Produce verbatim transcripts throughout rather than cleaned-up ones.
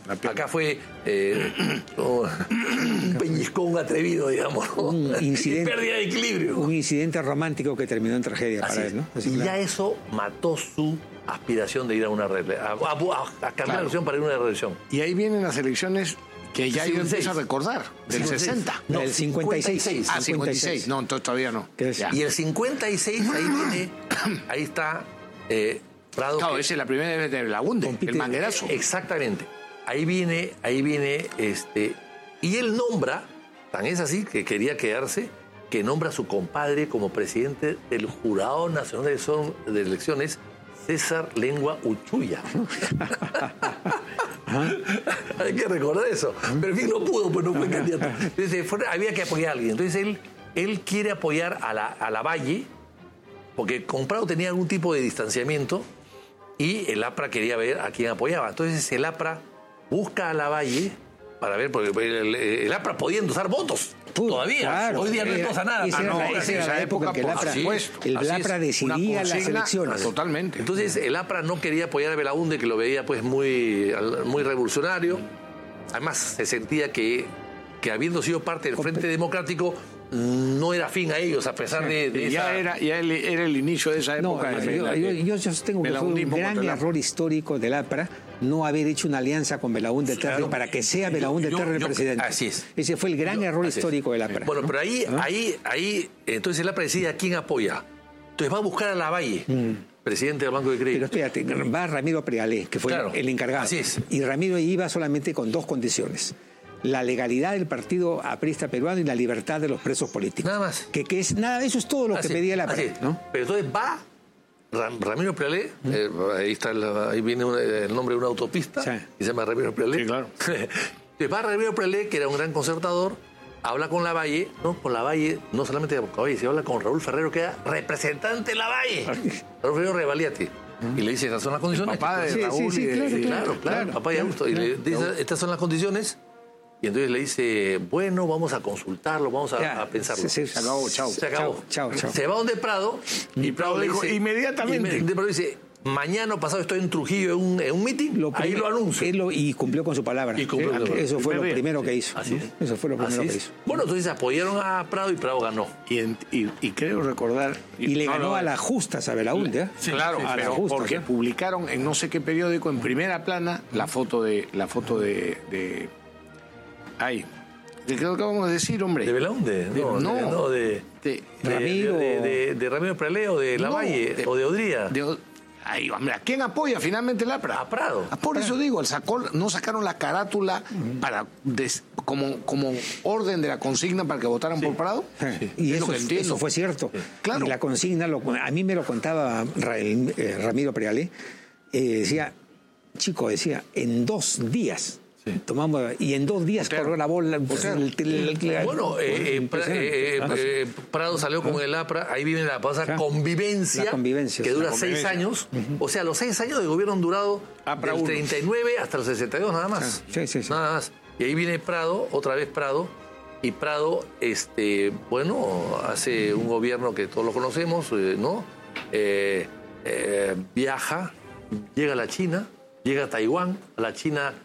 Acá fue eh, oh, un peñiscón atrevido, digamos. Un incidente, pérdida de equilibrio. Un incidente romántico que terminó en tragedia Así para es. él, ¿no? Así, y claro. ya eso mató su aspiración de ir a una reelección, a, a, a cambiar claro. la elección para ir a una reelección. Y ahí vienen las elecciones que ya yo empiezo a recordar, del sesenta. No, del cincuenta y seis. Ah, cincuenta y seis. No, entonces todavía no. Y el cincuenta y seis, ahí viene, ahí está eh, Prado. Claro, que, esa es la primera vez de Belaúnde, compite, el manguerazo. Exactamente. Ahí viene, ahí viene, este, y él nombra, tan es así que quería quedarse, que nombra a su compadre como presidente del Jurado Nacional de Elecciones, César Lengua Uchuya. Hay que recordar eso. Pero en fin, no pudo, pues no fue candidato. Entonces, fue, había que apoyar a alguien. Entonces, él, él quiere apoyar a la, a la Valle, porque con Prado tenía algún tipo de distanciamiento, y el APRA quería ver a quién apoyaba. Entonces, el APRA busca a la Valle para ver, porque el, el APRA podía endosar votos. Todavía. Claro, hoy día no endosa nada. Esa era, ah, no, esa era la época en que el APRA, el APRA decidía las elecciones. Totalmente. Entonces, el APRA no quería apoyar a Belaúnde, que lo veía pues muy, muy revolucionario. Además, se sentía que, que habiendo sido parte del Frente Democrático, no era afín a ellos, a pesar de, de ya esa... Era, ya era el inicio de esa época. No, de yo, la, yo, yo, yo sostengo que fue un gran error histórico del APRA no haber hecho una alianza con Belaúnde Terry claro. para que sea Belaúnde Terry el presidente. Así es. Ese fue el gran yo, error histórico es. del APRA. Bueno, ¿no? pero ahí, ¿no? ahí, ahí, entonces el APRA decide a quién apoya. Entonces va a buscar a Lavalle, mm. presidente del Banco de Crédito. Pero espérate, va Ramiro Prealé, que fue claro. el encargado. Así es. Y Ramiro iba solamente con dos condiciones: la legalidad del partido aprista peruano y la libertad de los presos políticos. Nada más. Que, que es nada, eso es todo lo así, que pedía la APRA, ¿no? Pero entonces va Ram, Ramiro Prealé, ¿Mm? eh, ahí está el, ahí viene un, el nombre de una autopista, sí. y se llama Ramiro Prealé. Sí, claro. Entonces va Ramiro Prealé, que era un gran concertador, habla con Lavalle, no, con Lavalle, no solamente con Lavalle, se habla con Raúl Ferrero, que era representante de Lavalle. Raúl Ferrero Revaliati. ¿Mm? Y le dice, estas son las condiciones. El papá de sí, Raúl. Sí, sí, y claro, de, claro, claro, claro, papá de Augusto. Y le dice, estas son las condiciones. Y entonces le dice, bueno, vamos a consultarlo, vamos a, ya, a pensarlo. Se, se acabó, chao. Se acabó. Chao, chao, chao. Se va donde Prado y Prado le dice... Inmediatamente. Y Prado dice, mañana pasado estoy en Trujillo en un, en un meeting, lo ahí lo anuncio. Él lo, y cumplió con su palabra. Y cumplió eh, con eso fue lo bien. primero que hizo. Así es. Eso fue lo primero Así que es. hizo. Bueno, entonces apoyaron a Prado y Prado ganó. Y, en, y, y creo recordar... Y, y le no, ganó no, a las justas a Belaúnde. ¿eh? Sí, claro, sí, pero justas, porque ¿eh? publicaron en no sé qué periódico, en primera plana, la foto de... La foto de, de ay... ¿De qué acabamos de decir, hombre? ¿De Belaúnde? No, no, de, no, de, de, de Ramiro. De, de, de Ramiro Prealé o de Lavalle no, de, o de Odría. De, ay, hombre, ¿a quién apoya finalmente el APRA? A Prado. Ah, por eso digo, el sacó, no sacaron la carátula uh-huh. para des, como, como orden de la consigna para que votaran sí. por Prado. Sí. Y eso, eso fue cierto. Sí. Claro. Y la consigna, lo, a mí me lo contaba Ramiro Prealé, eh, decía, chico, decía, en dos días... Sí. Tomamos, y en dos días corrió la bola. Pues, el, el, el, el, bueno, eh, eh, eh, eh, Prado salió con el APRA, ahí viene la pasada convivencia, la convivencia, que dura convivencia. seis años. Uh-huh. O sea, los seis años de gobierno han durado APRA del treinta y nueve hasta el sesenta y dos, nada más. Sí, sí, sí. Nada más. Y ahí viene Prado, otra vez Prado, y Prado, este, bueno, hace un gobierno que todos lo conocemos, eh, ¿no? Eh, eh, viaja, llega a la China, llega a Taiwán, a la China...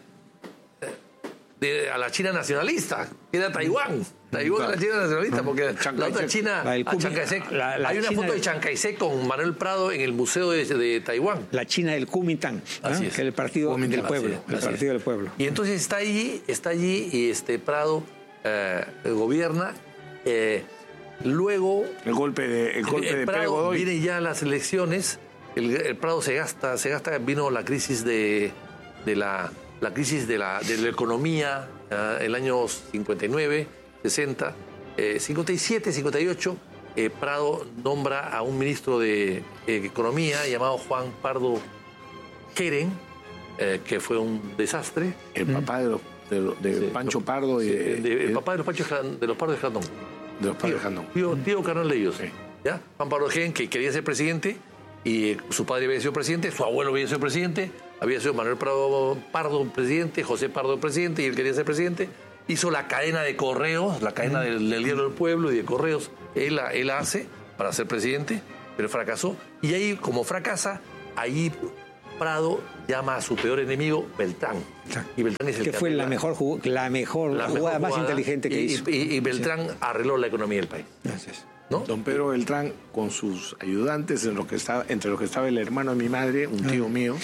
De, a la China nacionalista, que era Taiwán. Taiwán claro. La China nacionalista, porque la otra China, la Chiang Kai-shek. La, la hay una China foto de Chiang Kai-shek con Manuel Prado en el Museo de, de Taiwán. La China del Kuomintang, así ¿eh? es. Que es el partido Kuomintang, del pueblo. Es, el partido es. del pueblo. Y entonces está allí, está allí y este Prado eh, gobierna. Eh, luego. El golpe de, el golpe el, el de Prado Pérez Godoy. Vienen ya las elecciones. El, el Prado se gasta, se gasta. Vino la crisis de, de la. La crisis de la, de la economía, uh, el año cincuenta y nueve, sesenta, eh, cincuenta y siete, cincuenta y ocho, eh, Prado nombra a un ministro de eh, Economía llamado Juan Pardo Keren, eh, que fue un desastre. El papá de, los, de, los, de sí, Pancho Pardo. Y sí, de, de, el papá de los, Pancho, de los Pardo de Jandón. De los Pardo de Jandón. Tío, tío carnal de ellos. Sí. ¿Ya? Juan Pardo Keren, que quería ser presidente, y su padre había sido presidente, su abuelo había sido presidente, había sido Manuel Prado Pardo presidente, José Pardo presidente, y él quería ser presidente. Hizo la cadena de correos, la cadena del, del diario del pueblo y de correos, él la él hace para ser presidente, pero fracasó. Y ahí, como fracasa, ahí Prado llama a su peor enemigo Beltrán. Y Beltrán es el que, que fue la mejor, jugada, la mejor la jugada más inteligente que y, hizo. Y, y Beltrán sí. arregló la economía del país. Gracias. ¿No? Don Pedro Beltrán, con sus ayudantes, en los que estaba, entre los que estaba el hermano de mi madre, un tío ah. mío,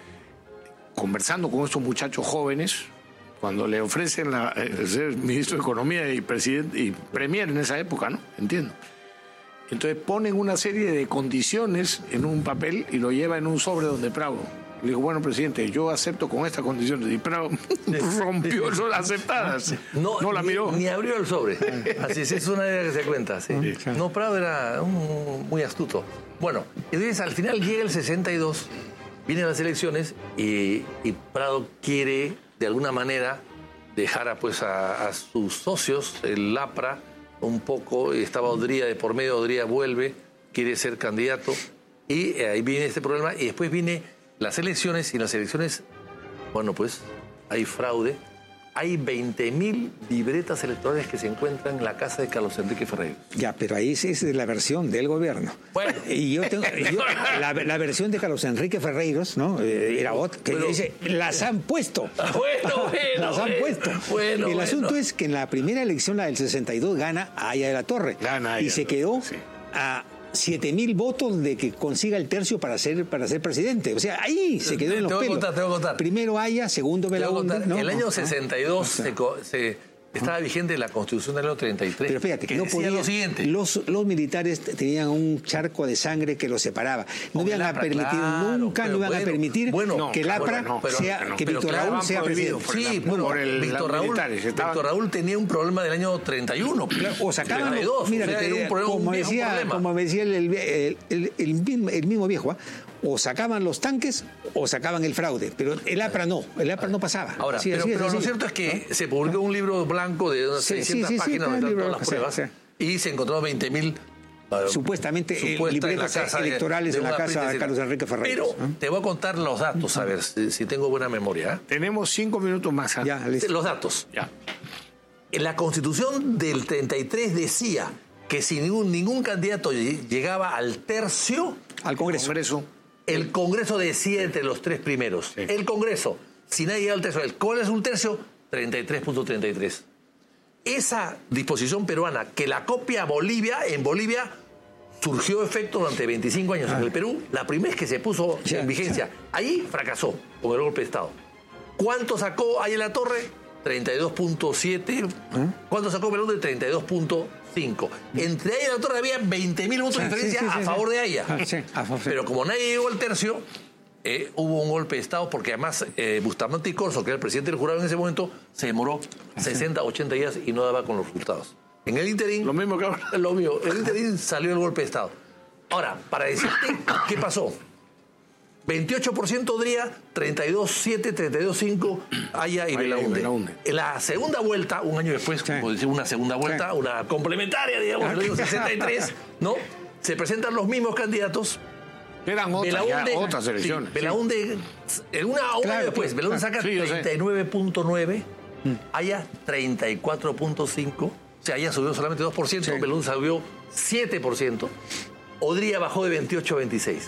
conversando con estos muchachos jóvenes, cuando le ofrecen la, el ser ministro de Economía y presidente y premier en esa época, ¿no? Entiendo. Entonces ponen una serie de condiciones en un papel y lo lleva en un sobre donde Prado. Le dijo, bueno, presidente, yo acepto con estas condiciones. Y Prado rompió las aceptadas. No, no la ni, miró. Ni abrió el sobre. Así es, es una idea que se cuenta. ¿sí? Sí. No, Prado era un, muy astuto. Bueno, entonces al final llega el sesenta y dos, vienen las elecciones y, y Prado quiere, de alguna manera, dejar a, pues, a, a sus socios, el APRA, un poco, estaba Odría de por medio, Odría vuelve, quiere ser candidato, y ahí viene este problema, y después viene las elecciones, y en las elecciones, bueno, pues hay fraude, hay veinte mil libretas electorales que se encuentran en la casa de Carlos Enrique Ferreyros. Ya, pero ahí es, es la versión del gobierno. Bueno. Y yo tengo yo, la, la versión de Carlos Enrique Ferreyros, ¿no? Eh, era otra, que pero, dice, las han puesto. Bueno, bueno. Las han bueno, puesto. Bueno, El bueno. asunto es que en la primera elección, la del sesenta y dos, gana Aya de la Torre. Gana y se quedó sí. a siete mil votos de que consiga el tercio para ser para ser presidente. O sea, ahí se quedó en los pelos. Contar, te voy a contar. Primero Aya, segundo Belaúnde. ¿no? El año sesenta y dos ah, se, se estaba vigente la Constitución del año treinta y tres. Pero fíjate, que no podía, lo siguiente. Los, los militares tenían un charco de sangre que los separaba. No iban a permitir, claro, nunca no iban bueno, a permitir bueno, que el APRA bueno, no, sea, no, que Víctor claro, Raúl sea presidente. Sí, bueno, por el, Víctor, Raúl, Víctor Raúl tenía un problema del año treinta y uno. O sacaban, treinta y dos, mira, o sea, era un problema, como, un decía, problema. como decía el, el, el, el, el, mismo, el mismo viejo, ¿eh? O sacaban los tanques o sacaban el fraude, pero el APRA no, el APRA no pasaba. Ahora, sí, pero, pero lo cierto es que ¿no? se publicó un libro blanco de unas sí, seiscientas sí, sí, páginas sí, donde están todas las pruebas sí, sí. y se encontró veinte mil uh, supuestamente libretas electorales en la casa de Carlos Enrique Ferreyros. Pero ¿eh? te voy a contar los datos, a ver si, si tengo buena memoria. ¿eh? Tenemos cinco minutos más. ¿eh? Ya, los datos. Ya. En la Constitución del treinta y tres decía que si ningún, ningún candidato llegaba al tercio al Congreso, Congreso el Congreso decía entre los tres primeros. Sí. El Congreso, si nadie llega al tercio, ¿cuál es un tercio? treinta y tres punto treinta y tres. Esa disposición peruana, que la copia Bolivia, en Bolivia surgió efecto durante veinticinco años. Ah. En el Perú, la primera vez que se puso ya, en vigencia, ya. ahí fracasó con el golpe de Estado. ¿Cuánto sacó ahí en la Torre? treinta y dos punto siete. ¿Eh? ¿Cuánto sacó Belaúnde? treinta y dos punto cinco. Entre Aya y la Torre había veinte mil votos de diferencia sí, sí, sí, a favor sí. de Aya. Ah, sí, a favor. Pero como nadie llegó al tercio, eh, hubo un golpe de Estado porque además eh, Bustamante y Corso, que era el presidente del jurado en ese momento, se demoró sesenta, ochenta días y no daba con los resultados. En el interín... Lo mismo que ahora. Lo mismo. En el interín salió el golpe de Estado. Ahora, para decirte qué pasó... veintiocho por ciento Odría, treinta y dos punto siete, treinta y dos punto cinco Aya y Belaúnde. En la segunda vuelta, un año después, sí. como decir, una segunda vuelta, sí. una complementaria, digamos, en el año sesenta y tres, ¿no? Se presentan los mismos candidatos. Eran otras, Belaúnde, ya, otras elecciones. Sí, Belaúnde, en una hora claro, después, Belaúnde saca sí, treinta y nueve punto nueve, Aya treinta y cuatro punto cinco, o sea, Aya subió solamente dos por ciento, sí. Belaúnde subió siete por ciento, Odría bajó de veintiocho a veintiséis.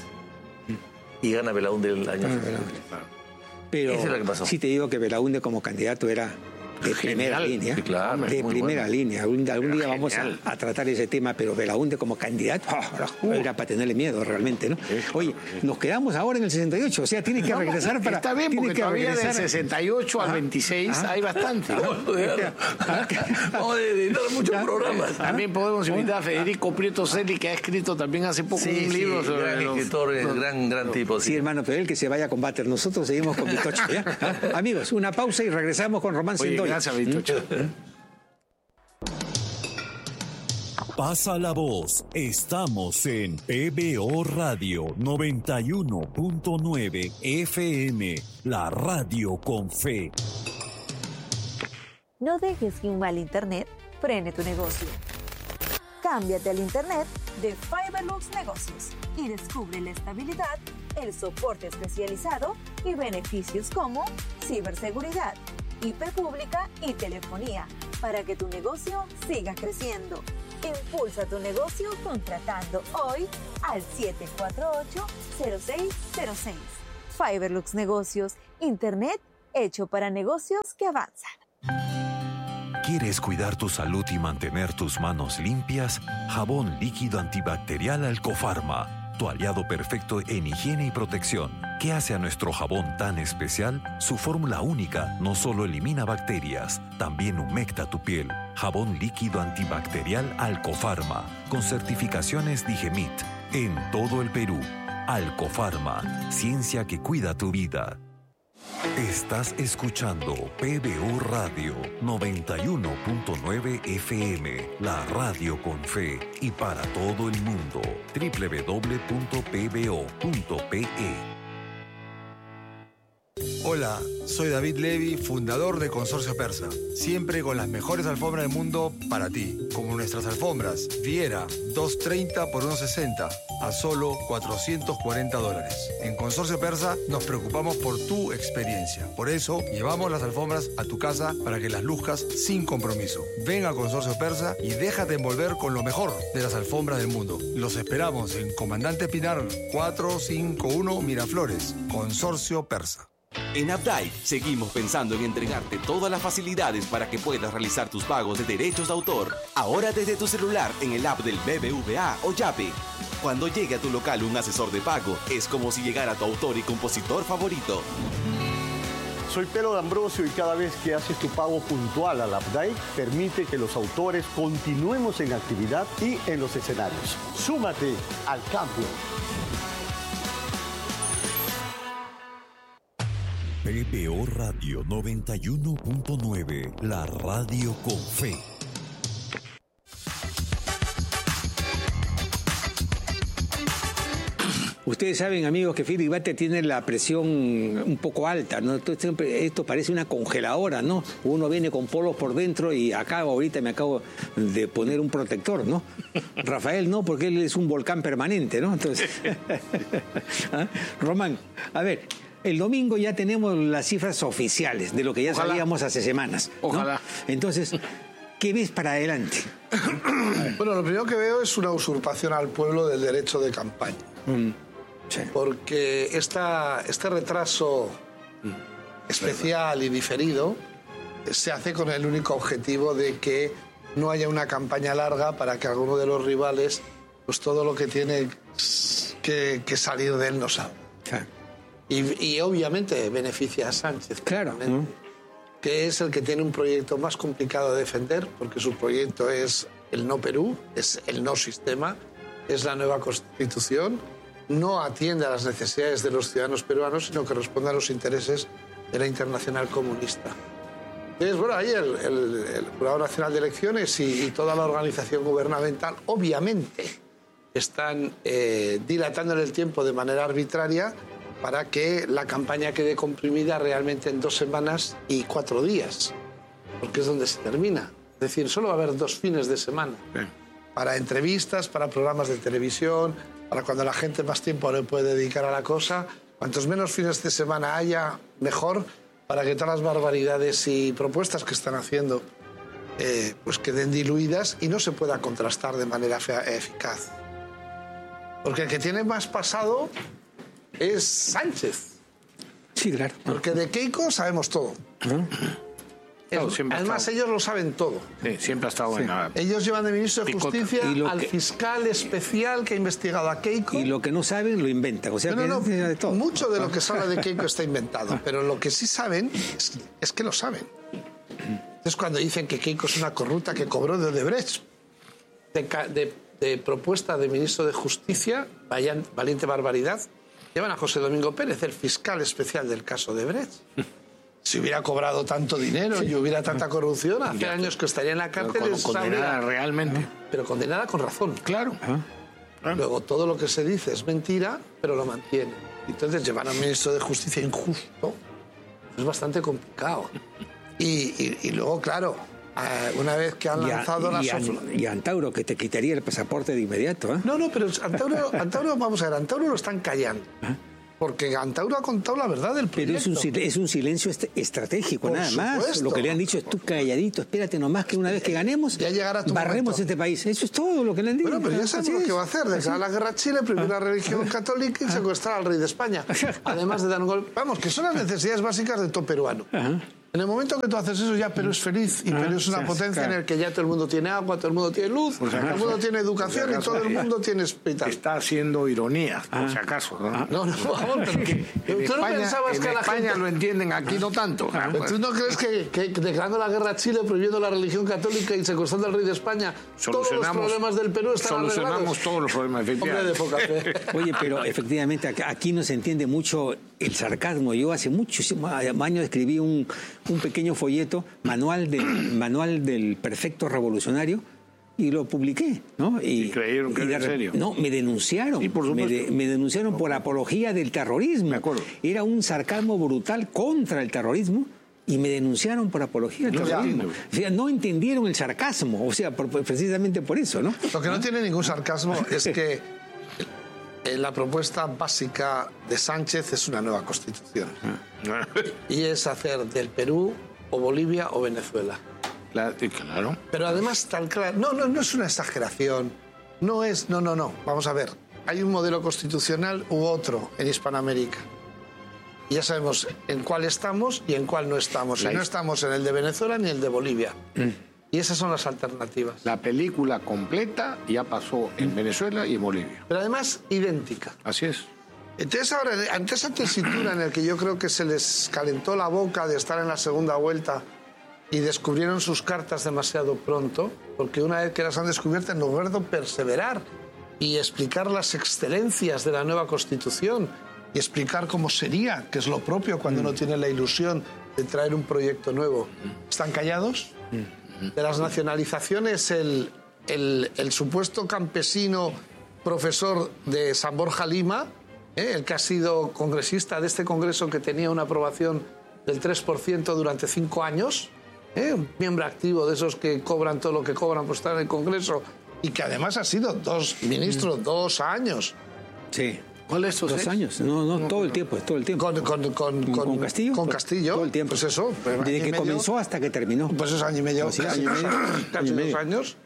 Y gana Belaúnde el año. Ah, pero eso es lo que pasó. Sí te digo que Belaúnde como candidato era de primera Genial. línea. Sí, claro, de primera bueno. línea. Algún, algún día vamos a, a tratar ese tema, pero Belaúnde como candidato oh, era para tenerle miedo realmente, ¿no? Oye, nos quedamos ahora en el sesenta y ocho, o sea, tiene que regresar para... Está bien, porque que todavía regresar... del sesenta y ocho al veintiséis ¿Ah? hay bastante. ¿no? Vamos a editar muchos programas. También podemos invitar a Federico Prieto Celi, que ha escrito también hace poco sí, un sí, libro sobre gran los... escritor, los... gran, gran tipo. Sí, sí, hermano, pero él que se vaya a combatir. Nosotros seguimos con Vitocho. ¿Ah? Amigos, una pausa y regresamos con Román Sendoya. Gracias, Vitocho. Pasa la voz. Estamos en P B O Radio noventa y uno punto nueve F M, la radio con fe. No dejes que un mal internet frene tu negocio. Cámbiate al internet de Fiberlux Negocios y descubre la estabilidad, el soporte especializado y beneficios como ciberseguridad, I P pública y telefonía para que tu negocio siga creciendo. Impulsa tu negocio contratando hoy al siete cuatro ocho, cero seis cero seis. Fiberlux Negocios, Internet hecho para negocios que avanzan. ¿Quieres cuidar tu salud y mantener tus manos limpias? Jabón líquido antibacterial Alcofarma, tu aliado perfecto en higiene y protección. ¿Qué hace a nuestro jabón tan especial? Su fórmula única no solo elimina bacterias, también humecta tu piel. Jabón líquido antibacterial Alcofarma, con certificaciones Digemit, en todo el Perú. Alcofarma, ciencia que cuida tu vida. Estás escuchando P B O Radio noventa y uno punto nueve F M, la radio con fe y para todo el mundo. doble u doble u doble u punto p b o punto p e. Hola, soy David Levy, fundador de Consorcio Persa. Siempre con las mejores alfombras del mundo para ti. Como nuestras alfombras Viera, doscientos treinta por ciento sesenta, a solo cuatrocientos cuarenta dólares. En Consorcio Persa nos preocupamos por tu experiencia. Por eso, llevamos las alfombras a tu casa para que las luzcas sin compromiso. Ven a Consorcio Persa y déjate envolver con lo mejor de las alfombras del mundo. Los esperamos en Comandante Pinar cuatrocientos cincuenta y uno Miraflores. Consorcio Persa. En Updike seguimos pensando en entregarte todas las facilidades para que puedas realizar tus pagos de derechos de autor. Ahora desde tu celular en el app del B B V A o Yape. Cuando llegue a tu local un asesor de pago, es como si llegara tu autor y compositor favorito. Soy Pedro D'Ambrosio y cada vez que haces tu pago puntual al Updike, permite que los autores continuemos en actividad y en los escenarios. Súmate al cambio. P B O Radio noventa y uno punto nueve, la radio con fe. Ustedes saben, amigos, que Filiberto tiene la presión un poco alta, ¿no? Esto, siempre, esto parece una congeladora, ¿no? Uno viene con polos por dentro y acá ahorita me acabo de poner un protector, ¿no? Rafael no, porque él es un volcán permanente, ¿no? Entonces, ¿ah? Román, a ver, el domingo ya tenemos las cifras oficiales de lo que ya Ojalá. sabíamos hace semanas, ¿no? Ojalá. Entonces, ¿qué ves para adelante? Bueno, lo primero que veo es una usurpación al pueblo del derecho de campaña. Mm. Sí. Porque esta, este retraso especial y diferido se hace con el único objetivo de que no haya una campaña larga para que alguno de los rivales, pues todo lo que tiene que, que salir de él no salga. Sí. Y, y obviamente beneficia a Sánchez. Claro. Mm. Que es el que tiene un proyecto más complicado de defender, porque su proyecto es el no Perú, es el no sistema, es la nueva Constitución. No atiende a las necesidades de los ciudadanos peruanos, sino que responde a los intereses de la Internacional Comunista. Entonces, bueno, ahí el, el, el Jurado Nacional de Elecciones y, y toda la organización gubernamental, obviamente, están eh, dilatando en el tiempo de manera arbitraria para que la campaña quede comprimida realmente en dos semanas y cuatro días, porque es donde se termina. Es decir, solo va a haber dos fines de semana. Bien. Para entrevistas, para programas de televisión, para cuando la gente más tiempo le puede dedicar a la cosa. Cuantos menos fines de semana haya, mejor, para que todas las barbaridades y propuestas que están haciendo eh, pues queden diluidas y no se pueda contrastar de manera eficaz. Porque el que tiene más pasado es Sánchez. Sí, claro. Porque de Keiko sabemos todo. ¿no? Claro, Además, estado... ellos lo saben todo. Sí, siempre ha estado sí. en la... Ellos llevan de ministro de Justicia al que... fiscal especial que ha investigado a Keiko. Y lo que no saben lo inventan. O sea, no, que no, no. De todo. Mucho de lo que se habla de Keiko está inventado. Pero lo que sí saben es, es que lo saben. Es cuando dicen que Keiko es una corrupta que cobró de Odebrecht. De, de, de propuesta de ministro de Justicia, vayan, valiente barbaridad, llevan a José Domingo Pérez, el fiscal especial del caso de Odebrecht. Si hubiera cobrado tanto dinero sí. y hubiera tanta corrupción, hace ya. años que estaría en la cárcel. Pero condenada realmente. Pero condenada con razón. Claro. ¿Ah? Luego, todo lo que se dice es mentira, pero lo mantiene. Entonces, llevar a un ministro de Justicia injusto es bastante complicado. Y, y, y luego, claro, una vez que han y lanzado a, las... Y, a, y Antauro, que te quitaría el pasaporte de inmediato. ¿eh? No, no, pero Antauro, Antauro, vamos a ver, Antauro lo están callando. ¿Ah? Porque Antauro ha contado la verdad del proyecto. Pero es un, es un silencio est estratégico, Por nada supuesto. más. Lo que le han dicho es tú calladito, espérate nomás que una vez que ganemos, ya llegará tu barremos momento. este país. Eso es todo lo que le han dicho. Bueno, pero ya sabemos lo que va a hacer. Declarar la guerra a Chile, prohibir la religión católica y secuestrar al rey de España. Además de dar un golpe. Vamos, que son las necesidades básicas de todo peruano. Ajá. En el momento que tú haces eso, ya Perú es feliz. Y Ah, Perú es una sí, potencia claro. en el que ya todo el mundo tiene agua, todo el mundo tiene luz, Por si todo el acaso. mundo tiene educación Por si y todo el acaso. mundo tiene hospital. Está haciendo ironía, por si acaso. ¿no? No, no, por favor, pero que, En tú no España, pensabas en que a la España gente... lo entienden, aquí no tanto. Ah, Pero ¿Tú no crees que, que declarando la guerra a Chile, prohibiendo la religión católica y secuestrando al rey de España, todos los problemas del Perú están Solucionamos arreglados? todos los problemas, Hombre de efectivamente. poca fe. Oye, pero efectivamente ac- aquí no se entiende mucho el sarcasmo. Yo hace muchos años escribí un, un pequeño folleto, manual del, manual del perfecto revolucionario, y lo publiqué, ¿no? Y, Y creyeron que y era de en re- serio. No, me denunciaron. Sí, por me, supuesto. de- me denunciaron por apología del terrorismo. Me acuerdo. Era un sarcasmo brutal contra el terrorismo. Y me denunciaron por apología del No se terrorismo. entiende. O sea, no entendieron el sarcasmo. O sea, por- por- precisamente por eso, ¿no? Lo que no tiene ningún sarcasmo es que eh, la propuesta básica de Sánchez es una nueva constitución. Y es hacer del Perú o Bolivia o Venezuela. Claro, y claro. Pero además tal claro, no, no, no es una exageración, no es, no, no, no, vamos a ver, hay un modelo constitucional u otro en Hispanoamérica. Y ya sabemos en cuál estamos y en cuál no estamos. Y no estamos en el de Venezuela ni el de Bolivia. Y esas son las alternativas. La película completa ya pasó en Venezuela y en Bolivia. Pero además idéntica. Así es. Entonces ahora, ante esa tesitura en la que yo creo que se les calentó la boca de estar en la segunda vuelta y descubrieron sus cartas demasiado pronto, porque una vez que las han descubierto, en lugar de perseverar y explicar las excelencias de la nueva Constitución y explicar cómo sería, que es lo propio cuando uno tiene la ilusión de traer un proyecto nuevo, ¿están callados? De las nacionalizaciones, el, el, el supuesto campesino profesor de San Borja Lima, ¿eh? el que ha sido congresista de este Congreso que tenía una aprobación del tres por ciento durante cinco años, ¿eh? un miembro activo de esos que cobran todo lo que cobran por estar en el Congreso y que además ha sido dos ministros, dos años. Sí. ¿Cuál es estos Dos seis? años, no, no, todo el tiempo, todo el tiempo. Con, con, con, ¿Con Castillo? Con Castillo. Todo el tiempo. Pues eso. pues año Desde y que medio. comenzó hasta que terminó. Pues es año y medio, Pues sí, casi, año y medio, casi año y dos medio. años.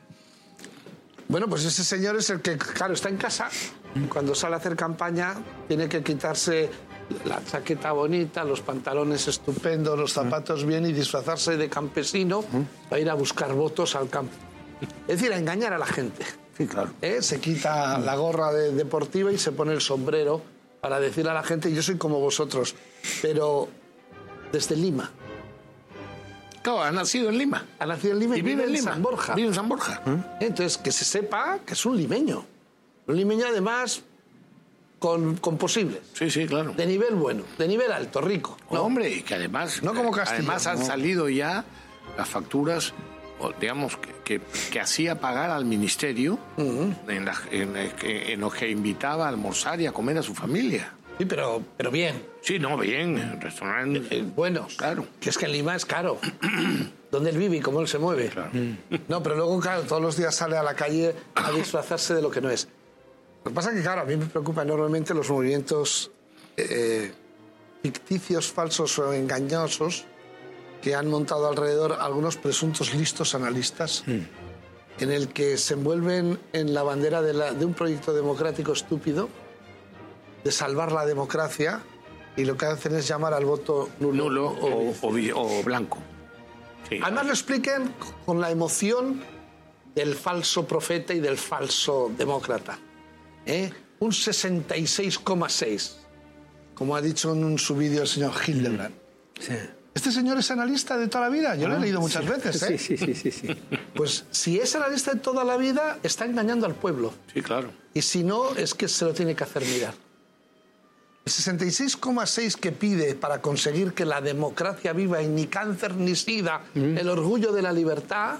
Bueno, pues ese señor es el que, claro, está en casa. Cuando sale a hacer campaña, tiene que quitarse la chaqueta bonita, los pantalones estupendos, los zapatos bien y disfrazarse de campesino para ir a buscar votos al campo. Es decir, a engañar a la gente. Sí, claro. ¿Eh? Se quita la gorra de- deportiva y se pone el sombrero para decirle a la gente, yo soy como vosotros, pero desde Lima. Claro, ha nacido en Lima. Ha nacido en Lima y, Y vive en Lima. San Borja. Vive en San Borja. Entonces, que se sepa que es un limeño. Un limeño, además, con, con posibles. Sí, sí, claro. De nivel bueno, de nivel alto, rico. No, hombre, y que además, No como Castillo, además han no. salido ya las facturas, o, digamos, que, que, que hacía pagar al ministerio en, la- en, en lo que invitaba a almorzar y a comer a su familia. Sí, pero, pero bien. Sí, no, bien, en restaurantes. Eh, buenos. Claro. Que es que en Lima es caro. Donde él vive y cómo él se mueve. Claro. No, pero luego, claro, todos los días sale a la calle a disfrazarse de lo que no es. Lo que pasa es que, claro, a mí me preocupan enormemente los movimientos eh, ficticios, falsos o engañosos que han montado alrededor algunos presuntos listos analistas en el que se envuelven en la bandera de, la- de un proyecto democrático estúpido, de salvar la democracia, y lo que hacen es llamar al voto nulo, Nulo o- o, o vi- o blanco. Sí. Además lo expliquen con la emoción del falso profeta y del falso demócrata. ¿eh? Un sesenta y seis coma seis, como ha dicho en su vídeo el señor Hildebrand. Sí. Este señor es analista de toda la vida, yo lo he leído muchas veces. ¿eh? Sí, sí, sí, sí, sí. Pues si es analista de toda la vida, está engañando al pueblo. Sí, claro. Y si no, es que se lo tiene que hacer mirar. El sesenta y seis coma seis que pide para conseguir que la democracia viva y ni cáncer ni sida, el orgullo de la libertad,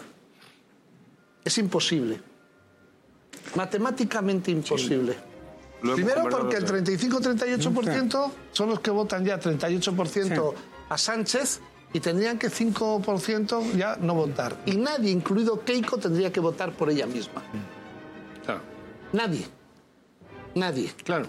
es imposible. Matemáticamente imposible. Lo hemos Primero conversado porque el otra vez. treinta y cinco a treinta y ocho por ciento son los que votan ya treinta y ocho por ciento a Sánchez y tendrían que cinco por ciento ya no votar. Y nadie, incluido Keiko, tendría que votar por ella misma. Claro. Nadie. Nadie. Claro.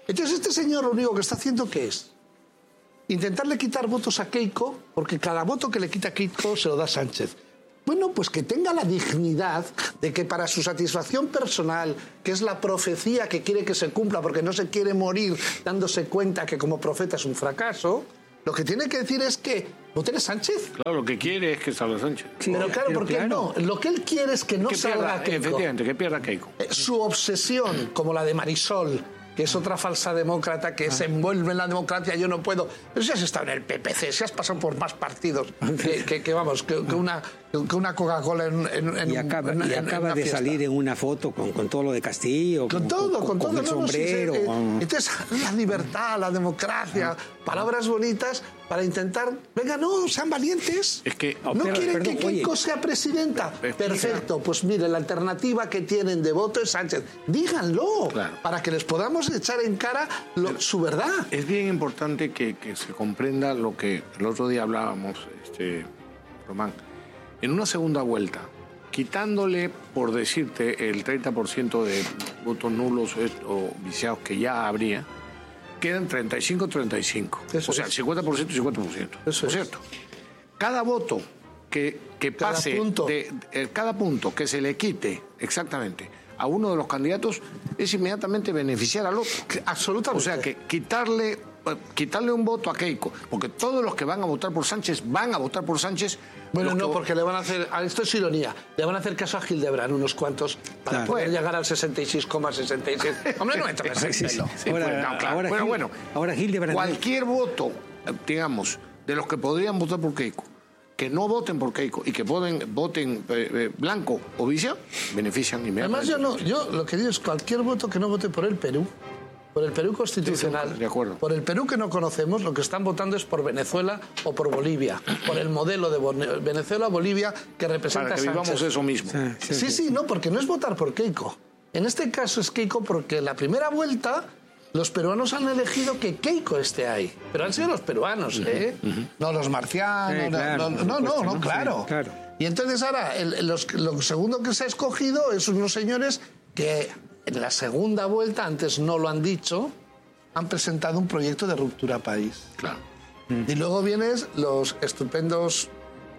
Entonces este señor lo único que está haciendo, ¿qué es? Intentarle quitar votos a Keiko, porque cada voto que le quita Keiko se lo da Sánchez. Bueno, pues que tenga la dignidad de que para su satisfacción personal, que es la profecía que quiere que se cumpla porque no se quiere morir dándose cuenta que como profeta es un fracaso, lo que tiene que decir es que voten a Sánchez. Claro, lo que quiere es que salga Sánchez. Sí, pero claro, porque claro. no. Lo que él quiere es que no que salga pierda, Keiko. Efectivamente, que pierda Keiko. Su obsesión, como la de Marisol, que es otra falsa demócrata que ah. se envuelve en la democracia, yo no puedo. Pero si has estado en el P P C, si has pasado por más partidos que, que, que vamos, que, que una, que una Coca-Cola en, en, en Y acaba, en, y en, acaba en de fiesta. salir en una foto con, con todo lo de Castillo. Con, con todo, con, con, con todo. Con el no, sombrero. No, sí, sí, con... Entonces, la libertad, la democracia, palabras bonitas para intentar... Venga, no, sean valientes. Es que... ¿No pero, quieren perdón, que Keiko oye, sea presidenta? Perfecto, pues mire, la alternativa que tienen de voto es Sánchez. Díganlo, claro. para que les podamos echar en cara lo, su verdad. Es bien importante que, que se comprenda lo que el otro día hablábamos, este, Román. En una segunda vuelta, quitándole, por decirte, el treinta por ciento de votos nulos o viciados que ya habría, quedan treinta y cinco treinta y cinco. Eso o sea, es. cincuenta por ciento y cincuenta por ciento. Eso por es. cierto, cada voto que, que Cada pase, punto. De, de, cada punto que se le quite exactamente a uno de los candidatos es inmediatamente beneficiar al otro. Absolutamente. O sea, que quitarle, quitarle un voto a Keiko, porque todos los que van a votar por Sánchez van a votar por Sánchez. Bueno, no, que... porque le van a hacer, esto es ironía, le van a hacer caso a Hildebrand unos cuantos para claro. poder llegar al sesenta y seis coma sesenta y siete. Hombre, no me toques el Sí, sí. pelo. Sí, ahora, pues, no, claro. ahora, bueno, Gil, bueno, ahora Hildebrand... cualquier voto, digamos, de los que podrían votar por Keiko, que no voten por Keiko y que voten, voten eh, eh, blanco o vicia, benefician inmediatamente. Además, yo, no, yo lo que digo es cualquier voto que no vote por el Perú, por el Perú constitucional, sí, de acuerdo. por el Perú que no conocemos, lo que están votando es por Venezuela o por Bolivia, por el modelo de Venezuela-Bolivia que representa Para que Sánchez. vivamos eso mismo. Sí, sí, Sí, sí, no, porque no es votar por Keiko. En este caso es Keiko porque en la primera vuelta los peruanos han elegido que Keiko esté ahí. Pero han sido los peruanos, ¿eh? Uh-huh, uh-huh. No los marcianos, sí, claro, no, no, no, no, no, claro. Sí, claro. Y entonces ahora, el, los, lo segundo que se ha escogido es unos señores que en la segunda vuelta, antes no lo han dicho, han presentado un proyecto de ruptura país. Claro. Y luego vienen los estupendos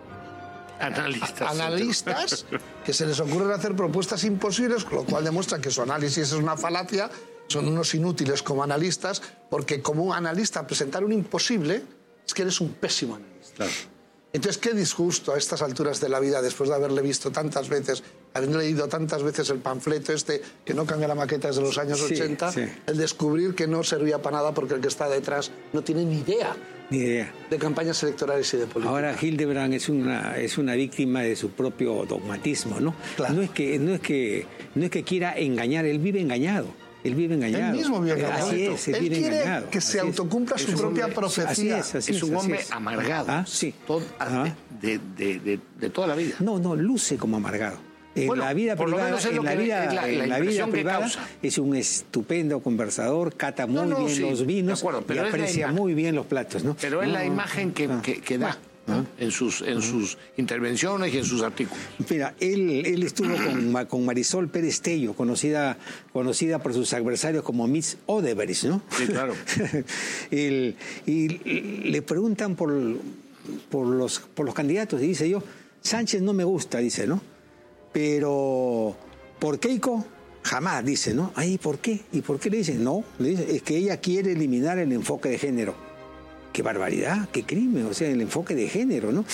analistas, analistas que se les ocurren hacer propuestas imposibles, con lo cual demuestran que su análisis es una falacia, son unos inútiles como analistas, porque como un analista presentar un imposible es que eres un pésimo analista. Claro. Entonces, qué disgusto a estas alturas de la vida, después de haberle visto tantas veces, haber leído tantas veces el panfleto este, que no cambia la maqueta desde los años sí, ochenta, sí. el descubrir que no servía para nada porque el que está detrás no tiene ni idea. Ni idea. De campañas electorales y de política. Ahora Hildebrand es una es una víctima de su propio dogmatismo, ¿no? Claro. No es que no es que no es que quiera engañar, él vive engañado. Él vive engañado. Él mismo vive engañado. Así es, él, él vive quiere engañado. que se así autocumpla es. su Es propia hombre, profecía. Así es, así es es. un así hombre es. amargado. ¿Ah? Sí. Todo, Ajá. de, de, de, de toda la vida. No, no, luce como amargado. En Bueno, la vida por lo privada, menos es lo en la que- vida, es la- la en la vida impresión que privada causa. es un estupendo conversador, cata muy No, no, bien sí, los de vinos acuerdo, pero y es la aprecia imagen. muy bien los platos, ¿no? Pero es No, la no, imagen que, ah, que, que da ah. en, sus, en sus intervenciones y en sus artículos. Mira, él, él estuvo con, Ma- con Marisol Pérez Tello, conocida, conocida por sus adversarios como Miss Odebrecht, ¿no? Sí, claro. El- y le preguntan por, por, los, por los candidatos y dice yo, Sánchez no me gusta, dice, ¿no? Pero por Keiko, jamás, dice, ¿no? Ay, ¿por qué? ¿Y por qué le dice? No, le dice, es que ella quiere eliminar el enfoque de género. Qué barbaridad, qué crimen, o sea, el enfoque de género, ¿no?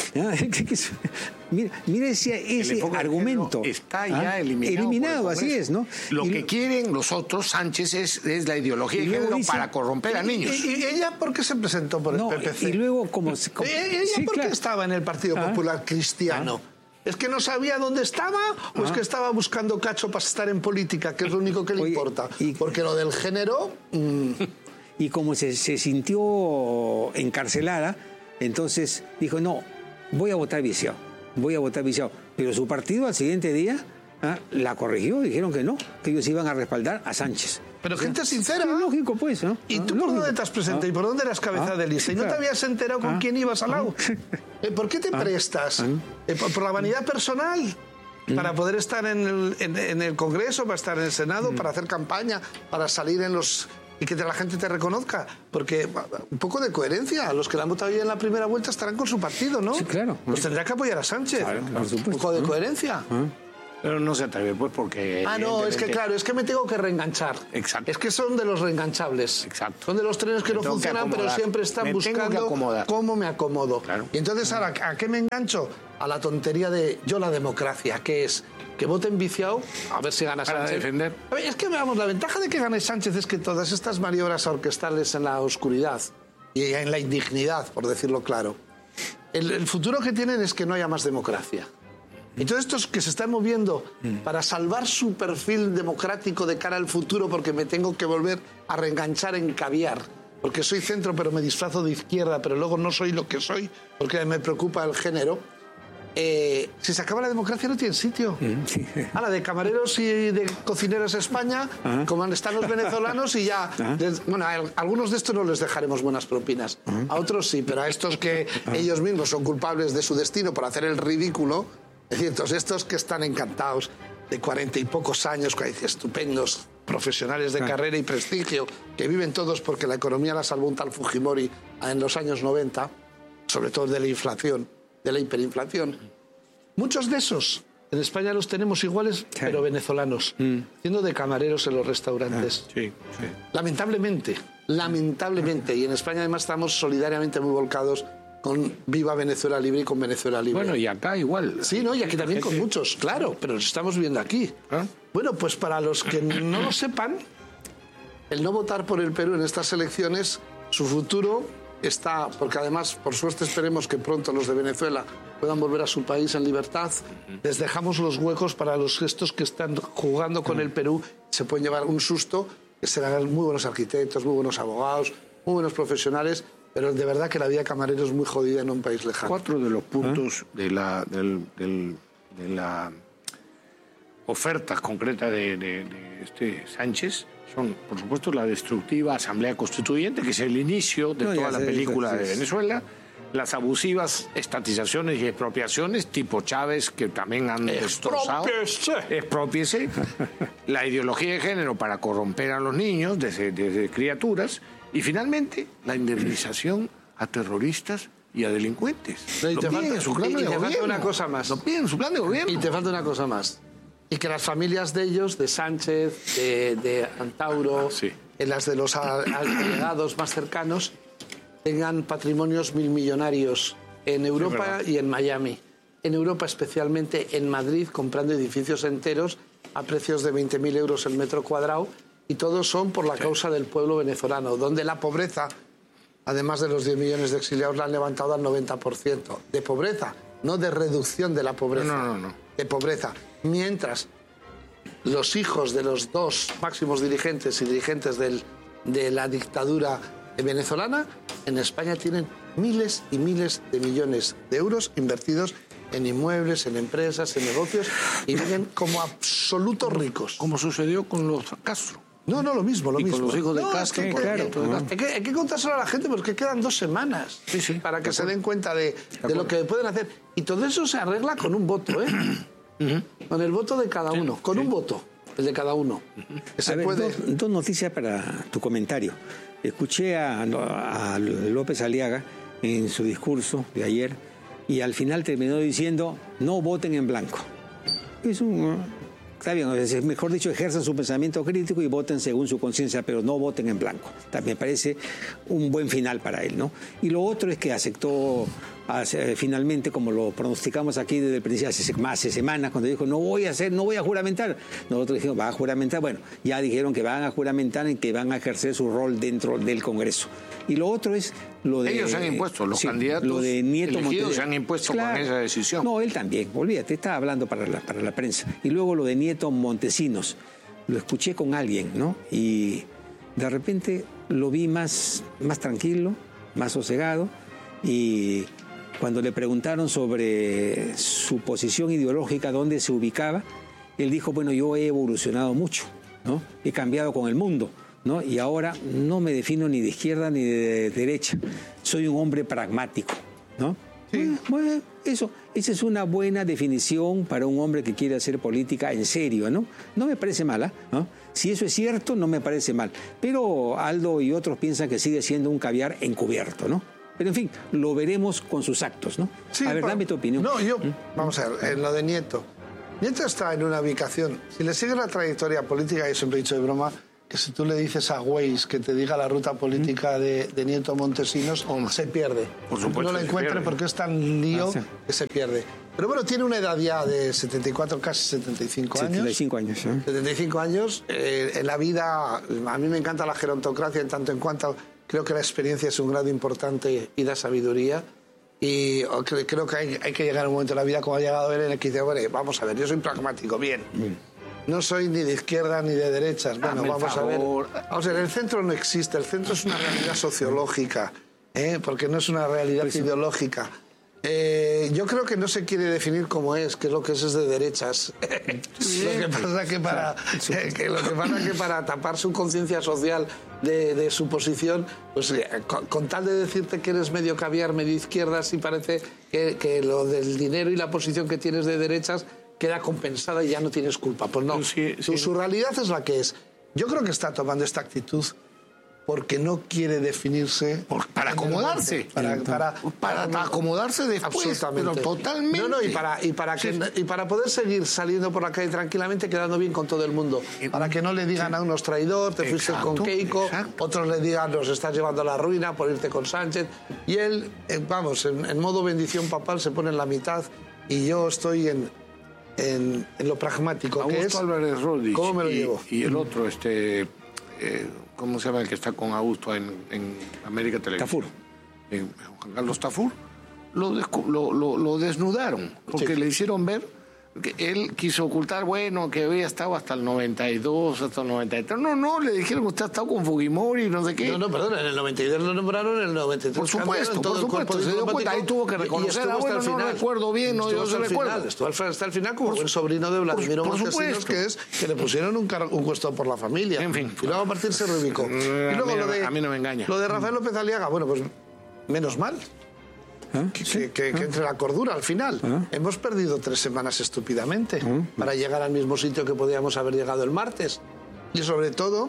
Mira, mira ese, ese argumento. Está ya ¿Ah? eliminado. Eliminado, por el así Congreso. es, ¿no? Lo Y que lo- quieren los otros, Sánchez, es, es la ideología Y de luego género dice- para corromper a niños. ¿Y, y ella por qué se presentó por el No, P P C? y luego como... se- como- ¿E- ¿Ella sí, por qué claro. estaba en el Partido Ah. Popular Cristiano? ¿Es que no sabía dónde estaba o es que estaba buscando cacho para estar en política, que es lo único que le Oye, importa? y- Porque lo del género... mm, Y como se, se sintió encarcelada, entonces dijo, no, voy a votar viciado, voy a votar viciado. Pero su partido al siguiente día ¿ah? la corrigió, dijeron que no, que ellos iban a respaldar a Sánchez. pero gente sincera. Es lógico, pues, ¿no? ¿Y Ah, tú por lógico. dónde te has presentado? Ah. ¿Y por dónde eras cabeza Ah, de lista? ¿Y no te claro. habías enterado con Ah. quién ibas al lado? Eh, ¿Por qué te prestas? Eh, ¿Por, por la vanidad personal? Para poder estar en el, en, en el Congreso, para estar en el Senado, para hacer campaña, para salir en los y que la gente te reconozca. Porque un poco de coherencia. Los que la han votado ya en la primera vuelta estarán con su partido, ¿no? Sí, claro. Pues tendrá que apoyar a Sánchez. Claro, por supuesto. Un poco de coherencia. ¿Ah? Pero no se atreve, pues, porque... Ah, no, es que claro, es que me tengo que reenganchar. Exacto. Es que son de los reenganchables. Exacto. Son de los trenes que Me no tengo que funcionan, pero acomodar. siempre están Me tengo que buscando acomodar. cómo me acomodo. Claro. Y entonces, ahora, ¿a qué me engancho? A la tontería de yo la democracia, que es que voten viciado, a ver si gana Para Sánchez. defender. A ver, es que, vamos, la ventaja de que gane Sánchez es que todas estas maniobras orquestales en la oscuridad y en la indignidad, por decirlo claro, el, el futuro que tienen es que no haya más democracia. Y todos estos que se están moviendo para salvar su perfil democrático de cara al futuro, porque me tengo que volver a reenganchar en caviar, porque soy centro pero me disfrazo de izquierda, pero luego no soy lo que soy porque me preocupa el género, eh, si se acaba la democracia no tiene sitio. Sí. A la de camareros y de cocineros España, Ajá. como están los venezolanos y ya... Les, bueno, a algunos de estos no les dejaremos buenas propinas, Ajá. a otros sí, pero a estos que Ajá. ellos mismos son culpables de su destino por hacer el ridículo... Es decir, todos estos que están encantados de cuarenta y pocos años, estupendos profesionales de carrera y prestigio, que viven todos porque la economía la salvó un tal Fujimori en los años noventa, sobre todo de la inflación, de la hiperinflación. Muchos de esos en España los tenemos iguales, sí. pero venezolanos, mm. siendo de camareros en los restaurantes. Ah, sí, sí. Lamentablemente, lamentablemente, y en España además estamos solidariamente muy volcados con Viva Venezuela Libre y con Venezuela Libre. Bueno, y acá igual. Sí, ¿no? Y aquí también con muchos, claro, pero los estamos viendo aquí. ¿Ah? Bueno, pues para los que no lo sepan, el no votar por el Perú en estas elecciones, su futuro está, porque además, por suerte, esperemos que pronto los de Venezuela puedan volver a su país en libertad. Les dejamos los huecos para los gestos que están jugando con el Perú. Se pueden llevar un susto, que serán muy buenos arquitectos, muy buenos abogados, muy buenos profesionales. Pero de verdad que la vida de camarero es muy jodida en un país lejano. Cuatro de los puntos ¿Eh? de la del, del, de la oferta concreta de, de, de este Sánchez son, por supuesto, la destructiva Asamblea Constituyente, que es el inicio de no, toda la sé, película sí, sí, sí. de Venezuela, las abusivas estatizaciones y expropiaciones tipo Chávez, que también han destrozado. Expropiese. La ideología de género para corromper a los niños desde, desde criaturas. Y finalmente, la indemnización a terroristas y a delincuentes. No, y lo te piden falta, en su plan y, de y te gobierno. falta una cosa más. Lo piden en su plan de gobierno. Y te falta una cosa más. Y que las familias de ellos, de Sánchez, de, de Antauro, sí. en las de los allegados más cercanos, tengan patrimonios milmillonarios en Europa y en Miami. En Europa, especialmente en Madrid, comprando edificios enteros a precios de veinte mil euros el metro cuadrado. Y todos son por la sí. causa del pueblo venezolano, donde la pobreza, además de los diez millones de exiliados, la han levantado al noventa por ciento. De pobreza, no de reducción de la pobreza. No, no, no. De pobreza. Mientras los hijos de los dos máximos dirigentes y dirigentes del, de la dictadura venezolana, en España tienen miles y miles de millones de euros invertidos en inmuebles, en empresas, en negocios, y viven como absolutos ricos. Como sucedió con los Castro. No, no, lo mismo, lo y mismo. Con los hijos de no, Castro. Es que, claro, claro, hay, que, hay que contárselo a la gente porque quedan dos semanas sí, sí, para que se den cuenta de, de lo que pueden hacer. Y todo eso se arregla con un voto, ¿eh? Uh-huh. Con el voto de cada uno, sí, con sí. un voto, el de cada uno. Uh-huh. Que se a ver, puede... dos, dos noticias para tu comentario. Escuché a, a López Aliaga en su discurso de ayer y al final terminó diciendo no voten en blanco. Es un... Está bien, mejor dicho, ejerzan su pensamiento crítico y voten según su conciencia, pero no voten en blanco. También me parece un buen final para él, ¿no? Y lo otro es que aceptó hace, finalmente, como lo pronosticamos aquí desde el principio, hace más de semanas, cuando dijo, no voy a hacer, no voy a juramentar. Nosotros dijimos, va a juramentar. Bueno, ya dijeron que van a juramentar y que van a ejercer su rol dentro del Congreso. Y lo otro es lo de... Ellos se han impuesto, los sí, candidatos lo de Nieto elegidos se han impuesto claro, con esa decisión. No, él también, olvídate, estaba hablando para la, para la prensa. Y luego lo de Nieto Montesinos, lo escuché con alguien, ¿no? Y de repente lo vi más, más tranquilo, más sosegado, y cuando le preguntaron sobre su posición ideológica, dónde se ubicaba, él dijo, bueno, yo he evolucionado mucho, ¿no? He cambiado con el mundo, ¿no? Y ahora no me defino ni de izquierda ni de derecha. Soy un hombre pragmático, ¿no? Sí. Bueno, eso, esa es una buena definición para un hombre que quiere hacer política en serio, ¿no? No me parece mala, ¿no? Si eso es cierto, no me parece mal. Pero Aldo y otros piensan que sigue siendo un caviar encubierto, ¿no? Pero en fin, lo veremos con sus actos, ¿no? Sí, a ver, pero, dame tu opinión. No, yo, ¿Mm? vamos a ver, en lo de Nieto. Nieto está en una ubicación, si le sigue la trayectoria política, yo siempre he dicho de broma, que si tú le dices a Waze que te diga la ruta política de, de Nieto Montesinos, oh, se pierde. Por supuesto. No la encuentre porque es tan lío ah, sí. que se pierde. Pero bueno, tiene una edad ya de setenta y cuatro, casi setenta y cinco años. setenta y cinco años, ¿eh? setenta y cinco años. Eh, en la vida, a mí me encanta la gerontocracia en tanto en cuanto creo que la experiencia es un grado importante y da sabiduría. Y creo que hay, hay que llegar a un momento en la vida como ha llegado él en el que dice, bueno, vamos a ver, yo soy pragmático, bien. Mm. No soy ni de izquierda ni de derechas. Bueno, Dame vamos a ver. Vamos a ver, el centro no existe. El centro es una realidad sociológica, ¿eh? Porque no es una realidad pues, ideológica. Eh, yo creo que no se quiere definir como es, que lo que es es de derechas. Sí. Lo que pasa que para eh, que lo que pasa que para tapar su conciencia social de, de su posición, pues con, con tal de decirte que eres medio caviar, medio izquierda, sí parece que, que lo del dinero y la posición que tienes de derechas queda compensada y ya no tienes culpa. Pues no, sí, sí. Su, su realidad es la que es. Yo creo que está tomando esta actitud porque no quiere definirse... Por, para acomodarse. Para, para, para, para acomodarse después. Absolutamente. Pero totalmente. No, no, y para, y, para que, sí. y para poder seguir saliendo por la calle tranquilamente, quedando bien con todo el mundo. Para que no le digan sí. a unos traidor, te fuiste exacto, con Keiko, exacto. otros le digan, nos estás llevando a la ruina por irte con Sánchez. Y él, vamos, en, en modo bendición papal se pone en la mitad y yo estoy en... En, en lo pragmático Augusto que es Álvarez Rodríguez ¿cómo me lo y, llevo? Y el otro este eh, ¿cómo se llama el que está con Augusto en, en América Televisión? Tafur eh, Juan Carlos Tafur lo, lo, lo, lo desnudaron porque sí. le hicieron ver que él quiso ocultar, bueno, que había estado hasta el noventa y dos, hasta el noventa y tres. No, no, le dijeron que usted ha estado con Fujimori, no sé qué. No, no, perdón, en el noventa y dos lo nombraron, en el noventa y tres por supuesto, todo por supuesto, se dio cuenta, ahí tuvo que reconocer, ah, bueno, no recuerdo bien, no, yo se recuerdo. Estuvo hasta el final como buen sobrino de Vladimir Montesinos, que es que le pusieron un, un puesto por la familia. En fin. Y luego a partir se reubicó. Y luego lo de, a mí no me engaña. Lo de Rafael López Aliaga, bueno, pues menos mal. ¿Eh? Que, sí. que, que entre la cordura al final. ¿Eh? Hemos perdido tres semanas estúpidamente ¿Eh? para llegar al mismo sitio que podíamos haber llegado el martes. Y sobre todo,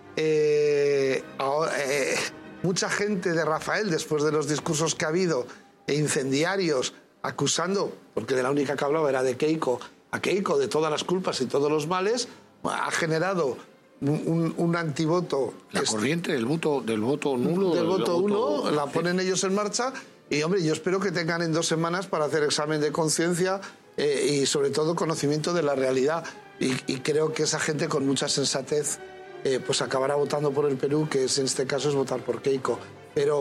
eh, ahora, eh, mucha gente de Rafael, después de los discursos que ha habido, e incendiarios, acusando, porque de la única que hablaba era de Keiko, a Keiko de todas las culpas y todos los males, ha generado un, un antivoto. La corriente del voto, del voto nulo. Del voto nulo, la ponen ellos en marcha. Y, hombre, yo espero que tengan en dos semanas para hacer examen de conciencia eh, y, sobre todo, conocimiento de la realidad. Y, y creo que esa gente, con mucha sensatez, eh, pues acabará votando por el Perú, que es, en este caso es votar por Keiko. Pero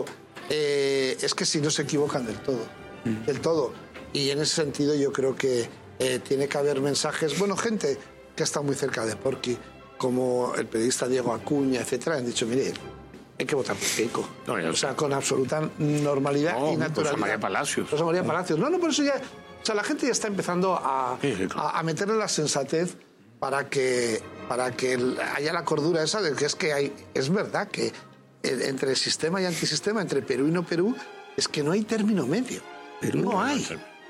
eh, es que si no se equivocan del todo, mm. del todo. Y en ese sentido yo creo que eh, tiene que haber mensajes... Bueno, gente que ha estado muy cerca de Porqui, como el periodista Diego Acuña, etcétera, han dicho, mire... Hay que votar por Keiko. No, o sea, con absoluta normalidad no, y naturalidad. Rosa María Palacios. Rosa María Palacios. No, no, por eso ya... O sea, la gente ya está empezando a, sí, sí, claro. a, a meterle la sensatez para que, para que haya la cordura esa de que es que hay... Es verdad que entre sistema y antisistema, entre Perú y no Perú, es que no hay término medio. Perú no hay.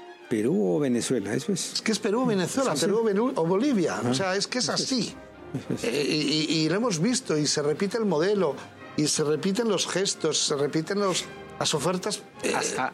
Perú o Venezuela, eso es. Es que es Perú o Venezuela, sí, Perú sí. o Bolivia. Ah. O sea, es que es así. Eh, y, y lo hemos visto y se repite el modelo. Y se repiten los gestos, se repiten los, las ofertas. Eh, hasta,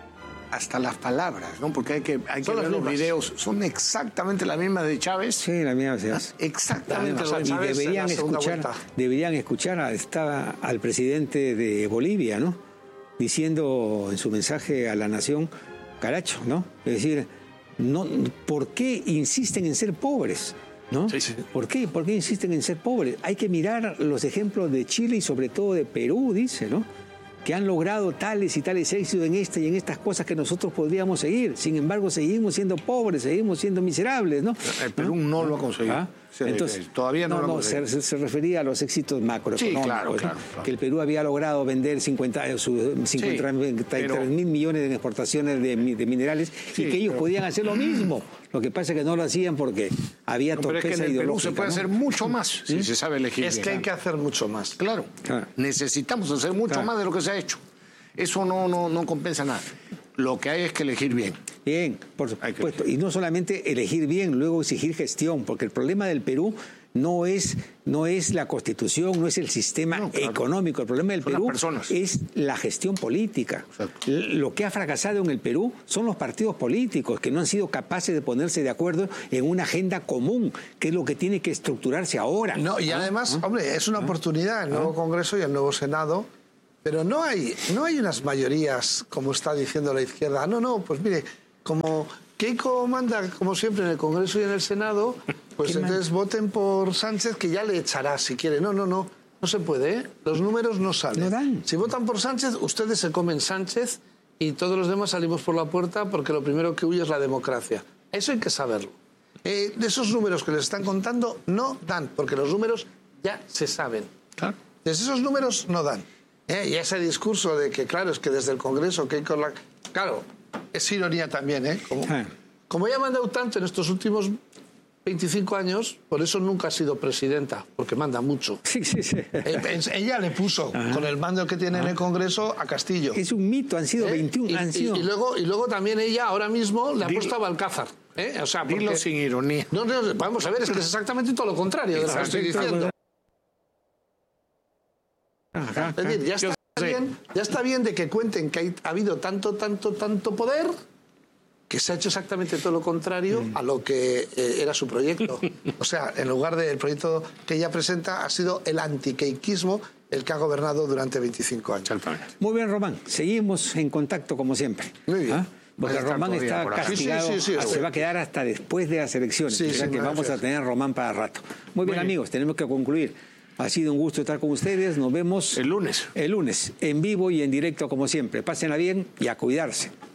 hasta las palabras, ¿no? Porque hay que, hay que ver los videos. Son exactamente las mismas de Chávez. Sí, la misma de Exactamente las mismas. Y deberían escuchar, deberían escuchar a, está, al presidente de Bolivia, ¿no? Diciendo en su mensaje a la nación, caracho, ¿no? Es decir, no, ¿por qué insisten en ser pobres? ¿No? Sí, sí. ¿Por qué? ¿Por qué insisten en ser pobres? Hay que mirar los ejemplos de Chile y sobre todo de Perú, dice, ¿no? Que han logrado tales y tales éxitos en esta y en estas cosas que nosotros podríamos seguir. Sin embargo, seguimos siendo pobres, seguimos siendo miserables, ¿no? El Perú no, no lo ha conseguido. ¿Ah? Entonces, todavía no, no, lo no se, se refería a los éxitos macroeconómicos. Sí, claro, ¿no? claro, claro. Que el Perú había logrado vender cincuenta, cincuenta sí, pero... mil millones en exportaciones de, de minerales sí, y que ellos pero... podían hacer lo mismo. Lo que pasa es que no lo hacían porque había no, torpeza pero es que en el ideológica. Perú se puede ¿no? hacer mucho más ¿Sí? si se sabe elegir. Es que hay que hacer mucho más. Claro, claro. Necesitamos hacer mucho claro. más de lo que se ha hecho. Eso no, no, no compensa nada. Lo que hay es que elegir bien. Bien, por supuesto. Y no solamente elegir bien, luego exigir gestión, porque el problema del Perú no es, no es la Constitución, no es el sistema no, claro. económico. El problema del son Perú es la gestión política. Exacto. Lo que ha fracasado en el Perú son los partidos políticos, que no han sido capaces de ponerse de acuerdo en una agenda común, que es lo que tiene que estructurarse ahora. No, y además, ¿Ah? hombre, es una ¿Ah? oportunidad el nuevo ¿Ah? Congreso y el nuevo Senado, pero no hay, no hay unas mayorías, como está diciendo la izquierda. No, no, pues mire, como Keiko manda, como siempre, en el Congreso y en el Senado, pues entonces man? voten por Sánchez, que ya le echará si quiere. No, no, no, no se puede, ¿eh? Los números no salen. No dan. Si votan por Sánchez, ustedes se comen Sánchez y todos los demás salimos por la puerta porque lo primero que huye es la democracia. Eso hay que saberlo. Eh, de esos números que les están contando no dan, porque los números ya se saben. Claro. Desde esos números no dan. Eh, y ese discurso de que, claro, es que desde el Congreso, Keiko la... Claro, es ironía también, ¿eh? Como, ah. como ella ha mandado tanto en estos últimos veinticinco años, por eso nunca ha sido presidenta, porque manda mucho. Sí, sí, sí. Eh, ella le puso, Ajá. con el mando que tiene Ajá. en el Congreso, a Castillo. Es un mito, han sido ¿Eh? veintiuno. Y, han sido... Y, y, luego, y luego también ella, ahora mismo, le ha puesto a Balcázar. ¿eh? O sea, porque... Dilo sin ironía. No, no, vamos a ver, es que es exactamente todo lo contrario de lo que estoy diciendo. Ajá. Es decir, ya está, bien, ya está bien de que cuenten que hay, ha habido tanto, tanto, tanto poder que se ha hecho exactamente todo lo contrario mm. a lo que eh, era su proyecto. O sea, en lugar del proyecto que ella presenta, ha sido el antiqueiquismo el que ha gobernado durante veinticinco años. Muy bien, Román. Seguimos en contacto como siempre. Muy bien. ¿Ah? Porque Román está castigado, sí, sí, sí, sí, se va a quedar hasta después de las elecciones. Sí, o sea sí, que vamos a tener Román para rato. Muy bien, Muy amigos, bien. tenemos que concluir. Ha sido un gusto estar con ustedes. Nos vemos el lunes. El lunes, en vivo y en directo como siempre. Pásenla bien y a cuidarse.